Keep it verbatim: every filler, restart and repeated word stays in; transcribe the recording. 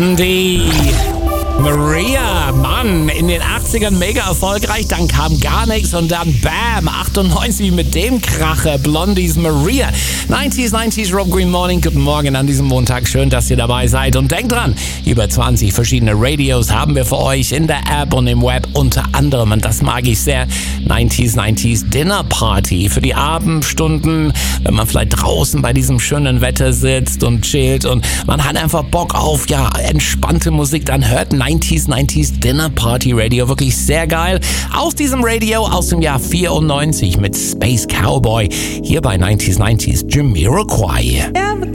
Die Maria, Mann, in den achtzigern mega erfolgreich, dann kam gar nichts und dann Bam, achtundneunzig mit dem Kracher, Blondies Maria. neunziger, neunziger Rob Green Morning, guten Morgen an diesem Montag, schön, dass ihr dabei seid und denkt dran, über zwanzig verschiedene Radios haben wir für euch in der App und im Web, unter anderem, und das mag ich sehr, neunziger, neunziger Dinner Party für die Abendstunden, wenn man vielleicht draußen bei diesem schönen Wetter sitzt und chillt und man hat einfach Bock auf, ja, entspannte Musik, dann hört neunziger, neunziger Dinner Party Radio, wirklich sehr geil. Aus diesem Radio aus dem Jahr vierundneunzig mit Space Cowboy, hier bei neunziger, neunziger Jamiroquai.